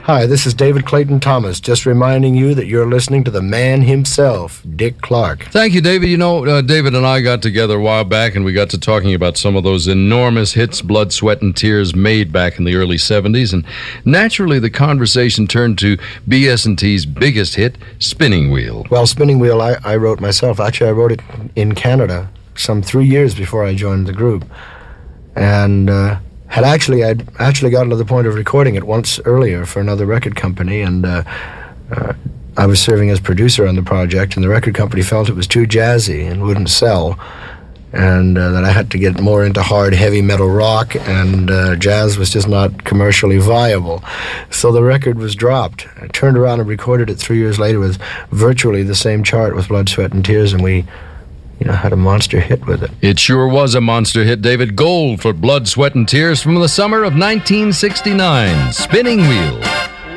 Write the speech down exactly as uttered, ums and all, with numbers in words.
Hi, this is David Clayton Thomas, just reminding you that you're listening to the man himself, Dick Clark. Thank you, David. You know, uh, David and I got together a while back, and we got to talking about some of those enormous hits Blood, Sweat, and Tears made back in the early seventies, and naturally the conversation turned to B S and T's biggest hit, Spinning Wheel. Well, Spinning Wheel, I, I wrote myself. Actually, I wrote it in Canada some three years before I joined the group. And... Uh, Had actually, I'd actually gotten to the point of recording it once earlier for another record company, and uh, uh, I was serving as producer on the project, and the record company felt it was too jazzy and wouldn't sell, and uh, that I had to get more into hard, heavy metal rock, and uh, jazz was just not commercially viable. So the record was dropped. I turned around and recorded it three years later with virtually the same chart with Blood, Sweat, and Tears, and we... you know, had a monster hit with it. It sure was a monster hit, David. Gold for Blood, Sweat, and Tears from the summer of nineteen sixty-nine. Spinning Wheel.